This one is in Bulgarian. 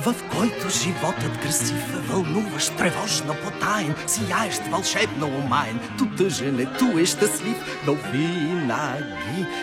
в който животът красив, вълнуващ, тревожно потаен, сияещ, вълшебно умаен, ту тъжен е, ту е щастлив, но винаги